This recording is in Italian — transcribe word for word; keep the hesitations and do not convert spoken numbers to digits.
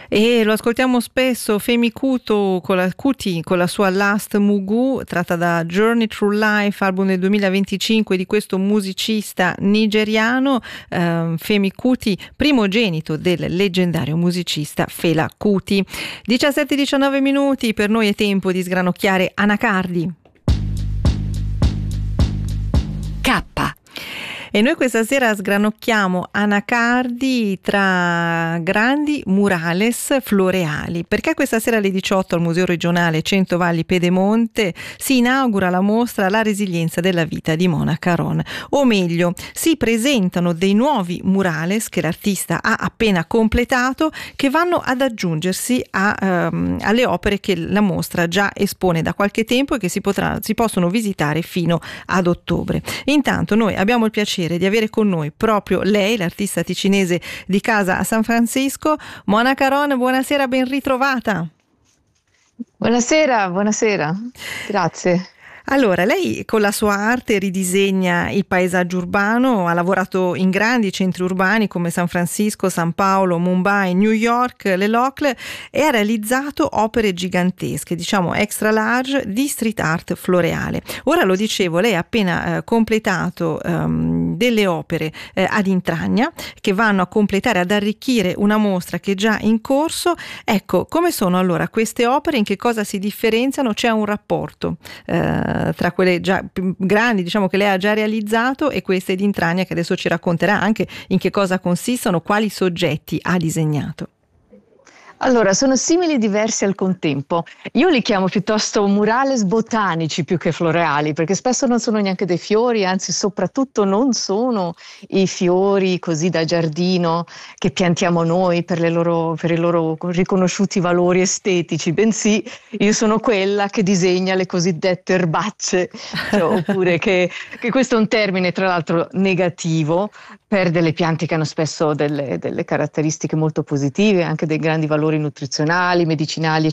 E lo ascoltiamo spesso, Femi Kuto con la, Kuti con la sua Last Mugu, tratta da Journey Through Life, album del duemilaventicinque di questo musicista nigeriano, eh, Femi Kuti, primogenito del leggendario musicista Fela Kuti. diciassette diciannove minuti, per noi è tempo di sgranocchiare Anacardi. K. E noi questa sera sgranocchiamo anacardi tra grandi murales floreali, perché questa sera alle diciotto al Museo Regionale Centovalli Pedemonte si inaugura la mostra La resilienza della vita di Mona Caron, o meglio si presentano dei nuovi murales che l'artista ha appena completato, che vanno ad aggiungersi a, um, alle opere che la mostra già espone da qualche tempo e che si, potrà, si possono visitare fino ad ottobre. Intanto noi abbiamo il piacere di avere con noi proprio lei, l'artista ticinese di casa a San Francisco, Mona Caron. Buonasera, ben ritrovata. Buonasera, buonasera, grazie. Allora, lei con la sua arte ridisegna il paesaggio urbano, ha lavorato in grandi centri urbani come San Francisco, San Paolo, Mumbai, New York, Le Locle, e ha realizzato opere gigantesche, diciamo extra large, di street art floreale. Ora, lo dicevo, lei ha appena eh, completato um, delle opere eh, ad Intragna che vanno a completare, ad arricchire una mostra che è già in corso. Ecco, come sono allora queste opere, in che cosa si differenziano? C'è un rapporto eh, tra quelle già più grandi, diciamo, che lei ha già realizzato, e queste di Intragna, che adesso ci racconterà anche in che cosa consistono, quali soggetti ha disegnato. Allora, sono simili e diversi al contempo. Io li chiamo piuttosto murales botanici più che floreali, perché spesso non sono neanche dei fiori, anzi soprattutto non sono i fiori così da giardino che piantiamo noi per, le loro, per i loro riconosciuti valori estetici, bensì io sono quella che disegna le cosiddette erbacce, cioè, oppure che, che questo è un termine tra l'altro negativo per delle piante che hanno spesso delle, delle caratteristiche molto positive, anche dei grandi valori nutrizionali, medicinali,